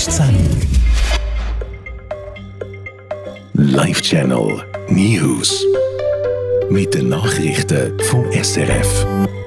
ist 10. Live Channel News. Mit den Nachrichten vom SRF.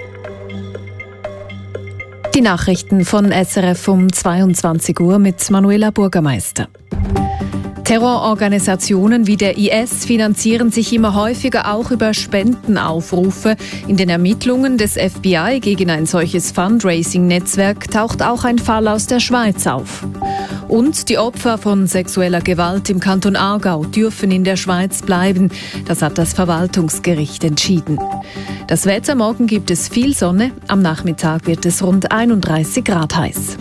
Die Nachrichten von SRF um 22 Uhr mit Manuela Bürgermeister. Terrororganisationen wie der IS finanzieren sich immer häufiger auch über Spendenaufrufe. In den Ermittlungen des FBI gegen ein solches Fundraising-Netzwerk taucht auch ein Fall aus der Schweiz auf. Und die Opfer von sexueller Gewalt im Kanton Aargau dürfen in der Schweiz bleiben. Das hat das Verwaltungsgericht entschieden. Das Wetter: morgen gibt es viel Sonne, am Nachmittag wird es rund 31 Grad heiß.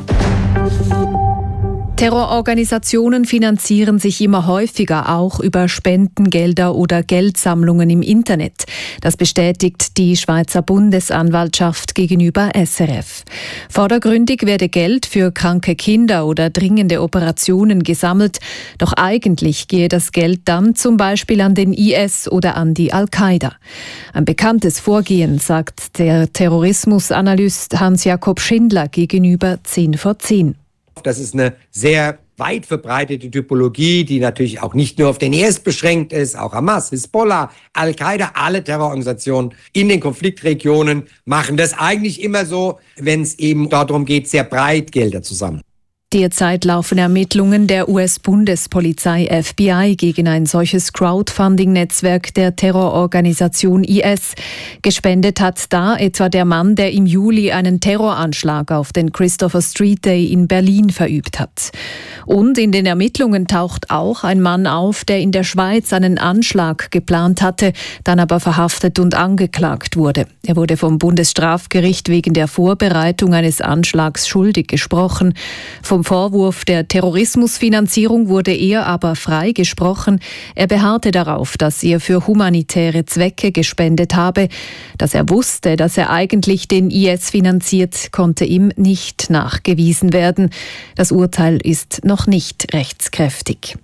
Terrororganisationen finanzieren sich immer häufiger auch über Spendengelder oder Geldsammlungen im Internet. Das bestätigt die Schweizer Bundesanwaltschaft gegenüber SRF. Vordergründig werde Geld für kranke Kinder oder dringende Operationen gesammelt. Doch eigentlich gehe das Geld dann zum Beispiel an den IS oder an die Al-Qaida. Ein bekanntes Vorgehen, sagt der Terrorismusanalyst Hans-Jakob Schindler gegenüber 10 vor 10. Das ist eine sehr weit verbreitete Typologie, die natürlich auch nicht nur auf den IS beschränkt ist, auch Hamas, Hisbollah, Al-Qaida, alle Terrororganisationen in den Konfliktregionen machen das eigentlich immer so, wenn es eben darum geht, sehr breit Gelder zu sammeln. Derzeit laufen Ermittlungen der US-Bundespolizei FBI gegen ein solches Crowdfunding-Netzwerk der Terrororganisation IS. Gespendet hat da etwa der Mann, der im Juli einen Terroranschlag auf den Christopher Street Day in Berlin verübt hat. Und in den Ermittlungen taucht auch ein Mann auf, der in der Schweiz einen Anschlag geplant hatte, dann aber verhaftet und angeklagt wurde. Er wurde vom Bundesstrafgericht wegen der Vorbereitung eines Anschlags schuldig gesprochen. Vom Vorwurf der Terrorismusfinanzierung wurde er aber freigesprochen. Er beharrte darauf, dass er für humanitäre Zwecke gespendet habe. Dass er wusste, dass er eigentlich den IS finanziert, konnte ihm nicht nachgewiesen werden. Das Urteil ist noch nicht rechtskräftig.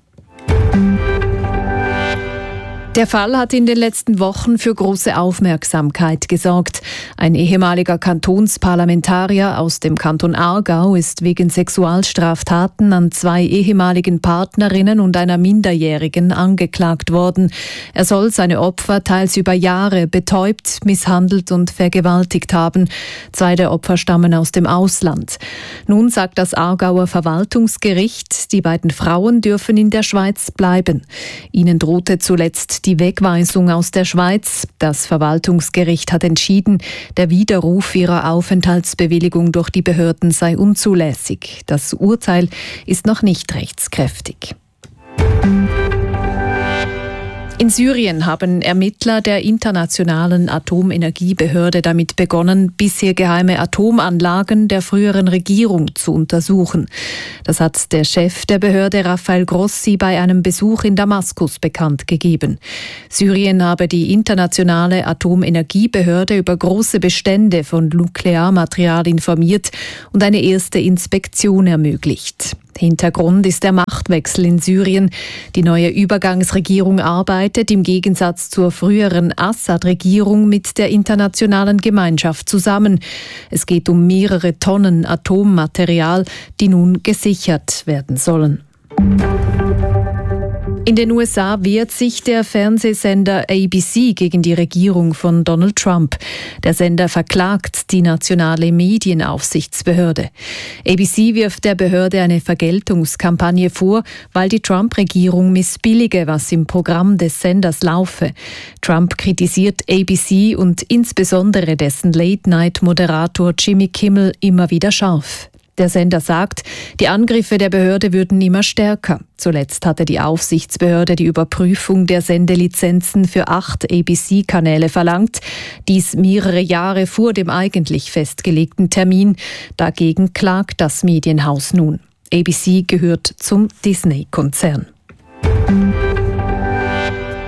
Der Fall hat in den letzten Wochen für große Aufmerksamkeit gesorgt. Ein ehemaliger Kantonsparlamentarier aus dem Kanton Aargau ist wegen Sexualstraftaten an 2 ehemaligen Partnerinnen und einer Minderjährigen angeklagt worden. Er soll seine Opfer teils über Jahre betäubt, misshandelt und vergewaltigt haben. 2 der Opfer stammen aus dem Ausland. Nun sagt das Aargauer Verwaltungsgericht, die beiden Frauen dürfen in der Schweiz bleiben. Ihnen drohte zuletzt die Wegweisung aus der Schweiz. Das Verwaltungsgericht hat entschieden, der Widerruf ihrer Aufenthaltsbewilligung durch die Behörden sei unzulässig. Das Urteil ist noch nicht rechtskräftig. In Syrien haben Ermittler der Internationalen Atomenergiebehörde damit begonnen, bisher geheime Atomanlagen der früheren Regierung zu untersuchen. Das hat der Chef der Behörde Rafael Grossi bei einem Besuch in Damaskus bekannt gegeben. Syrien habe die Internationale Atomenergiebehörde über große Bestände von Nuklearmaterial informiert und eine erste Inspektion ermöglicht. Hintergrund ist der Machtwechsel in Syrien. Die neue Übergangsregierung arbeitet im Gegensatz zur früheren Assad-Regierung mit der internationalen Gemeinschaft zusammen. Es geht um mehrere Tonnen Atommaterial, die nun gesichert werden sollen. In den USA wehrt sich der Fernsehsender ABC gegen die Regierung von Donald Trump. Der Sender verklagt die nationale Medienaufsichtsbehörde. ABC wirft der Behörde eine Vergeltungskampagne vor, weil die Trump-Regierung missbillige, was im Programm des Senders laufe. Trump kritisiert ABC und insbesondere dessen Late-Night-Moderator Jimmy Kimmel immer wieder scharf. Der Sender sagt, die Angriffe der Behörde würden immer stärker. Zuletzt hatte die Aufsichtsbehörde die Überprüfung der Sendelizenzen für 8 ABC-Kanäle verlangt. Dies mehrere Jahre vor dem eigentlich festgelegten Termin. Dagegen klagt das Medienhaus nun. ABC gehört zum Disney-Konzern.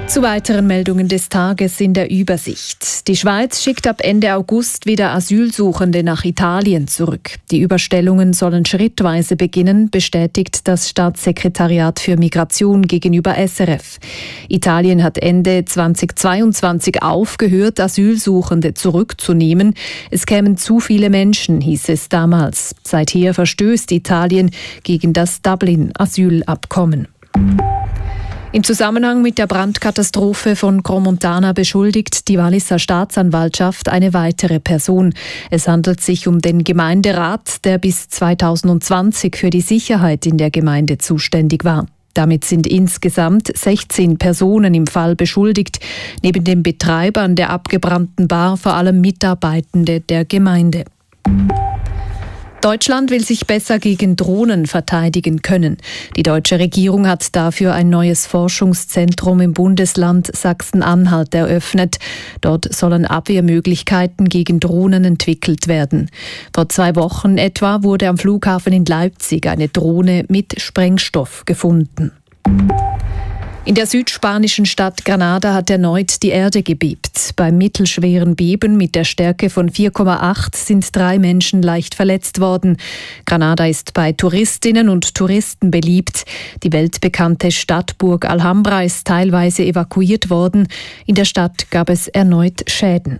Zu weiteren Meldungen des Tages in der Übersicht. Die Schweiz schickt ab Ende August wieder Asylsuchende nach Italien zurück. Die Überstellungen sollen schrittweise beginnen, bestätigt das Staatssekretariat für Migration gegenüber SRF. Italien hat Ende 2022 aufgehört, Asylsuchende zurückzunehmen. Es kämen zu viele Menschen, hieß es damals. Seither verstößt Italien gegen das Dublin-Asylabkommen. Im Zusammenhang mit der Brandkatastrophe von Crans-Montana beschuldigt die Walliser Staatsanwaltschaft eine weitere Person. Es handelt sich um den Gemeinderat, der bis 2020 für die Sicherheit in der Gemeinde zuständig war. Damit sind insgesamt 16 Personen im Fall beschuldigt, neben den Betreibern der abgebrannten Bar vor allem Mitarbeitende der Gemeinde. Deutschland will sich besser gegen Drohnen verteidigen können. Die deutsche Regierung hat dafür ein neues Forschungszentrum im Bundesland Sachsen-Anhalt eröffnet. Dort sollen Abwehrmöglichkeiten gegen Drohnen entwickelt werden. Vor 2 Wochen etwa wurde am Flughafen in Leipzig eine Drohne mit Sprengstoff gefunden. In der südspanischen Stadt Granada hat erneut die Erde gebebt. Beim mittelschweren Beben mit der Stärke von 4,8 sind 3 Menschen leicht verletzt worden. Granada ist bei Touristinnen und Touristen beliebt. Die weltbekannte Stadtburg Alhambra ist teilweise evakuiert worden. In der Stadt gab es erneut Schäden.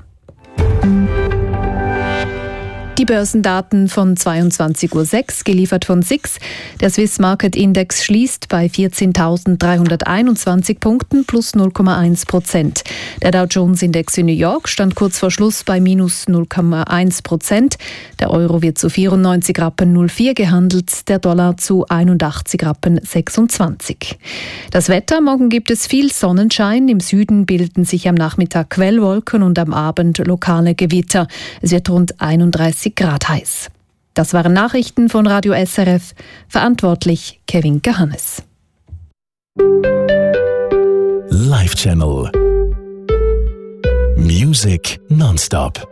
Die Börsendaten von 22.06 Uhr, geliefert von SIX. Der Swiss Market Index schließt bei 14.321 Punkten plus 0,1%. Der Dow Jones Index in New York stand kurz vor Schluss bei minus 0,1%. Der Euro wird zu 94,04 Rappen gehandelt, der Dollar zu 81,26 Rappen. Das Wetter: Morgen gibt es viel Sonnenschein. Im Süden bilden sich am Nachmittag Quellwolken und am Abend lokale Gewitter. Es wird rund 31 Grad heiß. Das waren Nachrichten von Radio SRF. Verantwortlich Kevin Gehannes. Live Channel. Music nonstop.